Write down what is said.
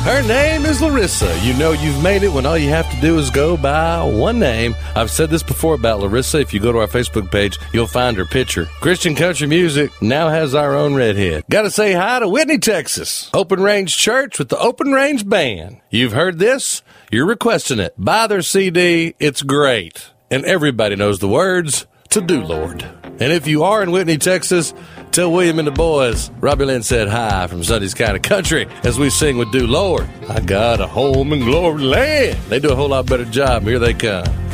Her name is Larissa. You know you've made it when all you have to do is go by one name. I've said this before about Larissa. If you go to our Facebook page, you'll find her picture. Christian Country Music now has our own redhead. Got to say hi to Whitney, Texas. Open Range Church with the Open Range Band. You've heard this? You're requesting it. Buy their CD. It's great. And everybody knows the words, To Do, Lord. And if you are in Whitney, Texas, tell William and the boys Robbie Lynn said hi from Sunday's Kind of Country as we sing with Do, Lord. I got a home in glory land. They do a whole lot better job. Here they come.